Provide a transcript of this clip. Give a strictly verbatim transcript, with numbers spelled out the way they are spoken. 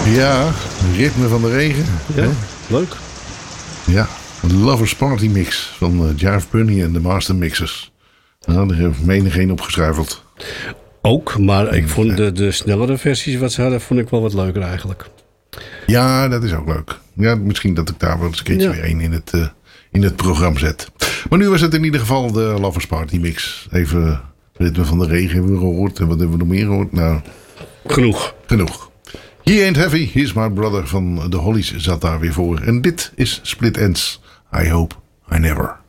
Ja, ritme van de regen. Ja, hè? leuk. Ja, de Lovers Party Mix van uh, Jive Bunny en de Master Mixers. Nou, daar heeft menigeen opgeschuifeld. Ook, maar ik vond de, de snellere versies wat ze hadden, vond ik wel wat leuker eigenlijk. Ja, dat is ook leuk. Ja, misschien dat ik daar wel eens een keertje Ja. weer één in het, uh, in het programma zet. Maar nu was het in ieder geval de Lovers Party Mix. Even ritme van de regen hebben we gehoord. En wat hebben we nog meer gehoord? Nou, Genoeg. genoeg. He Ain't Heavy, He's My Brother van de Hollies zat daar weer voor. En dit is Split Ends. I Hope I Never.